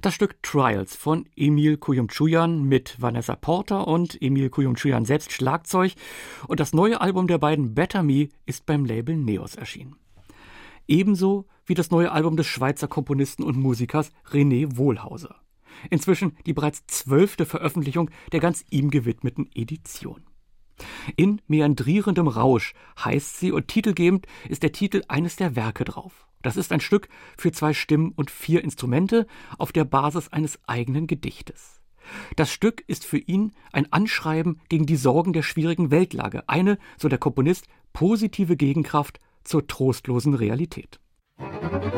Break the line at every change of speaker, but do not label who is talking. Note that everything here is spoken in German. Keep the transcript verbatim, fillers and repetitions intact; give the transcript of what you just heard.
Das Stück Trials von Emil Kuyumchuyan mit Vanessa Porter und Emil Kuyumchuyan selbst Schlagzeug. Und das neue Album der beiden, Better Me, ist beim Label Neos erschienen. Ebenso wie das neue Album des Schweizer Komponisten und Musikers René Wohlhauser. Inzwischen die bereits zwölfte Veröffentlichung der ganz ihm gewidmeten Edition. In meandrierendem Rausch heißt sie und titelgebend ist der Titel eines der Werke drauf. Das ist ein Stück für zwei Stimmen und vier Instrumente auf der Basis eines eigenen Gedichtes. Das Stück ist für ihn ein Anschreiben gegen die Sorgen der schwierigen Weltlage, eine, so der Komponist, positive Gegenkraft zur trostlosen Realität.